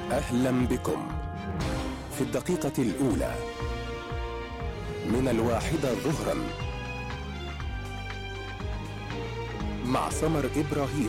أهلا بكم في الدقيقة الأولى من 1 ظهرا مع سمر إبراهيم.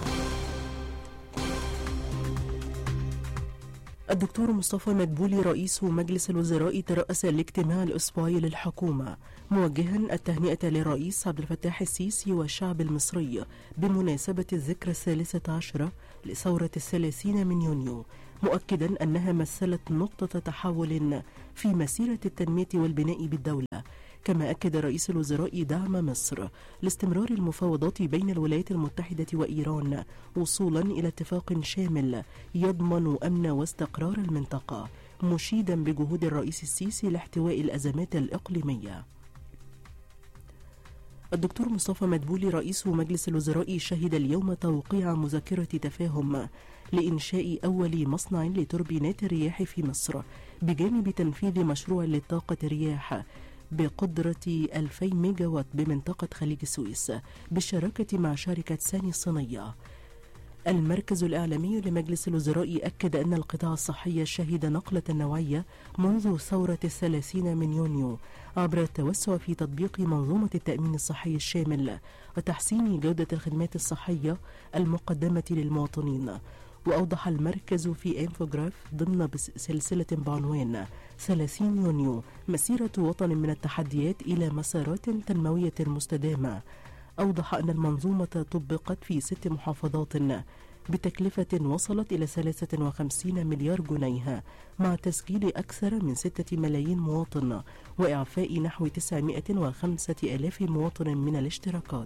الدكتور مصطفى مدبولي رئيس مجلس الوزراء ترأس الاجتماع الأسبوعي للحكومة، موجها التهنئة للرئيس عبد الفتاح السيسي والشعب المصري بمناسبة الذكرى 13 لثورة 30 من يونيو، مؤكدا أنها مثلت نقطة تحول في مسيرة التنمية والبناء بالدولة. كما أكد رئيس الوزراء دعم مصر لاستمرار المفاوضات بين الولايات المتحدة وإيران وصولا إلى اتفاق شامل يضمن أمن واستقرار المنطقة، مشيدا بجهود الرئيس السيسي لاحتواء الأزمات الإقليمية. الدكتور مصطفى مدبولي رئيس مجلس الوزراء شهد اليوم توقيع مذكرة تفاهم لإنشاء أول مصنع لتوربينات الرياح في مصر، بجانب تنفيذ مشروع للطاقة الرياح بقدرة 2000 ميجاوات بمنطقة خليج السويس بالشراكة مع شركة ساني الصينية. المركز الإعلامي لمجلس الوزراء أكد أن القطاع الصحي شهد نقلة نوعية منذ ثورة 30 من يونيو عبر التوسع في تطبيق منظومة التأمين الصحي الشامل وتحسين جودة الخدمات الصحية المقدمة للمواطنين. وأوضح المركز في إنفوجراف ضمن سلسلة بعنوان 30 يونيو مسيرة وطن من التحديات إلى مسارات تنموية مستدامة، أوضح أن المنظومة طبقت في 6 محافظات بتكلفة وصلت إلى 53 مليار جنيه، مع تسجيل أكثر من 6 ملايين مواطن وإعفاء نحو 905 ألاف مواطن من الاشتراكات.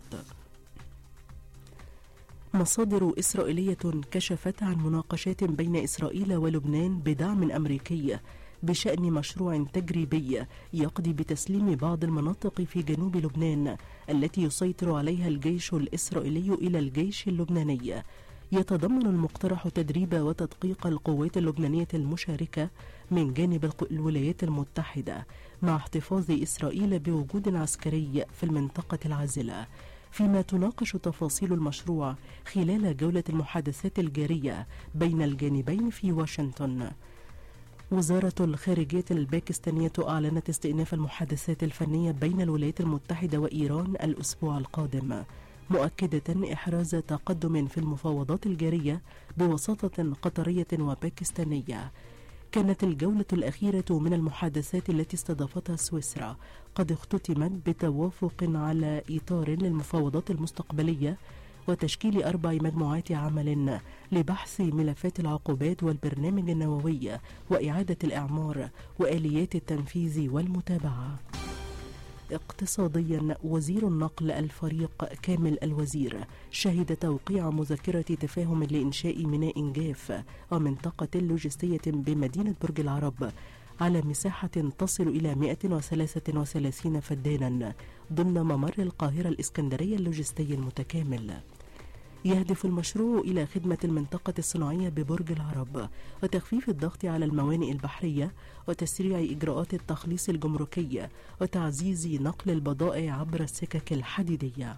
مصادر إسرائيلية كشفت عن مناقشات بين إسرائيل ولبنان بدعم أمريكي بشأن مشروع تجريبي يقضي بتسليم بعض المناطق في جنوب لبنان التي يسيطر عليها الجيش الإسرائيلي إلى الجيش اللبناني. يتضمن المقترح تدريب وتدقيق القوات اللبنانية المشاركة من جانب الولايات المتحدة، مع احتفاظ إسرائيل بوجود عسكري في المنطقة العازلة، فيما تناقش تفاصيل المشروع خلال جولة المحادثات الجارية بين الجانبين في واشنطن. وزارة الخارجية الباكستانية أعلنت استئناف المحادثات الفنية بين الولايات المتحدة وإيران الأسبوع القادم، مؤكدة إحراز تقدم في المفاوضات الجارية بوساطة قطرية وباكستانية. كانت الجولة الأخيرة من المحادثات التي استضافتها سويسرا قد اختتمت بتوافق على إطار للمفاوضات المستقبلية وتشكيل 4 مجموعات عمل لبحث ملفات العقوبات والبرنامج النووي وإعادة الإعمار وآليات التنفيذ والمتابعة. اقتصاديا، وزير النقل الفريق كامل الوزير شهد توقيع مذكرة تفاهم لإنشاء ميناء جاف ومنطقة لوجستية بمدينة برج العرب على مساحة تصل إلى 133 فدانا ضمن ممر القاهرة الإسكندرية اللوجستي المتكامل. يهدف المشروع إلى خدمة المنطقة الصناعية ببرج العرب وتخفيف الضغط على الموانئ البحرية وتسريع إجراءات التخليص الجمركي وتعزيز نقل البضائع عبر السكك الحديدية.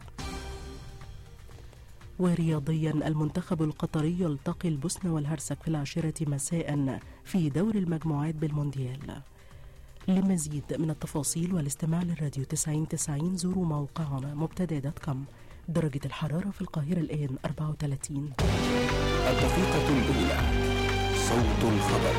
ورياضيا، المنتخب القطري يلتقي البوسنة والهرسك في 10 مساء في دور المجموعات بالمونديال. لمزيد من التفاصيل والاستماع للراديو 9090 زوروا موقعنا مبتدا.com. درجة الحرارة في القاهرة الآن 34. الدقيقة الأولى، صوت الخبر.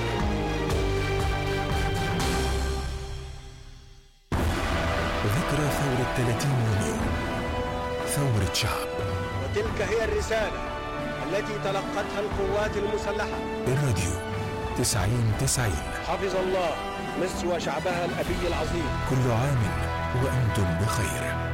ذكرى ثورة 30 يونيو، ثورة شعب. وتلك هي الرسالة التي تلقتها القوات المسلحة. الراديو 9090. حفظ الله مصر وشعبها الأبي العظيم. كل عام وأنتم بخير.